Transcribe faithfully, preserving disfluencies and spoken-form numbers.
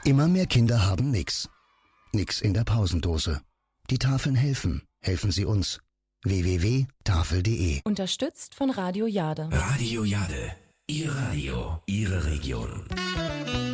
Immer mehr Kinder haben nix. Nix in der Pausendose. Die Tafeln helfen. Helfen Sie uns. w w w punkt tafel punkt de Unterstützt von Radio Jade. Radio Jade. Ihr Radio, Ihre Region.